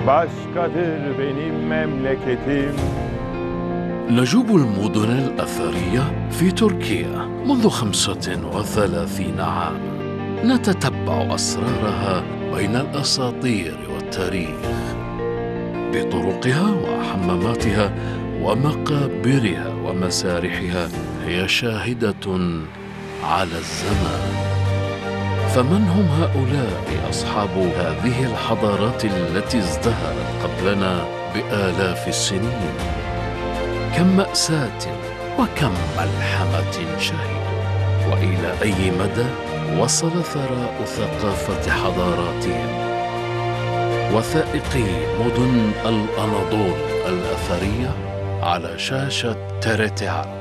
başkadır benim memleketim. نجوب المدن الأثرية في تركيا منذ 35 عاما، نتتبع أسرارها بين الأساطير والتاريخ بطرقها وحماماتها ومقابرها ومسارحها. هي شاهدة على الزمان. فمن هم هؤلاء أصحاب هذه الحضارات التي ازدهرت قبلنا بآلاف السنين؟ كم مأساة وكم ملحمة شهدوا، وإلى أي مدى وصل ثراء ثقافة حضاراتهم. وثائقي مدن الأناضول الأثرية على شاشة TRT.